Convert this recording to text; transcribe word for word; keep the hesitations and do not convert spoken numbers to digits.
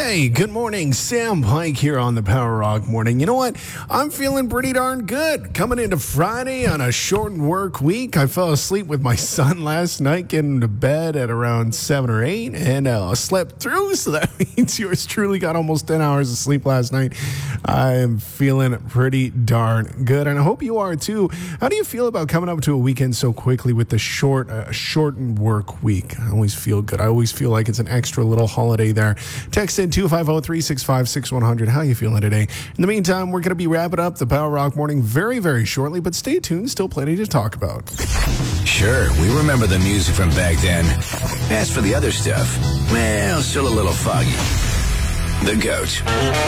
Hey, good morning. Sam Pike here on the Power Rock Morning. You know what? I'm feeling pretty darn good. Coming into Friday on a shortened work week. I fell asleep with my son last night, getting to bed at around seven or eight, and uh, slept through. So that means yours truly got almost ten hours of sleep last night. I am feeling pretty darn good, and I hope you are too. How do you feel about coming up to a weekend so quickly with the short, uh, shortened work week? I always feel good. I always feel like it's an extra little holiday there. Text in two five zero, three six five, six one zero zero. How you feeling today? In the meantime, we're going to be wrapping up the Power Rock Morning very, very shortly, but stay tuned. Still plenty to talk about. Sure, we remember the music from back then. As for the other stuff, well, still a little foggy. The Goat.